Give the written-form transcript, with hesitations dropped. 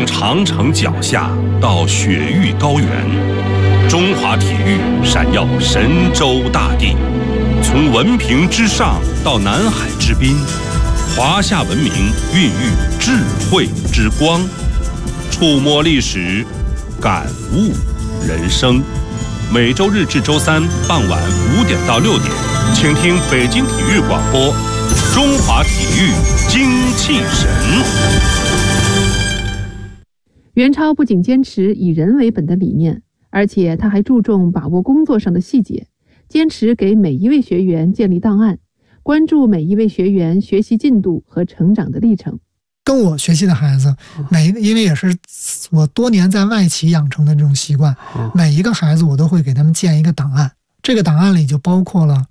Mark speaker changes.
Speaker 1: 长城脚下到雪域高原，中华体育闪耀神州大地。从文凭之上到南海之滨，华夏文明孕育智慧之光。触摸历史，感悟人生。每周日至周三傍晚5点到6点，请听北京体育广播《中华体育精气神》。
Speaker 2: 袁超不仅坚持以人为本的理念，而且他还注重把握工作上的细节，坚持给每一位学员建立档案，关注每一位学员学习进度和成长的历程。
Speaker 3: 跟我学习的孩子，因为也是我多年在外企养成的这种习惯，每一个孩子我都会给他们建一个档案。这个档案里就包括了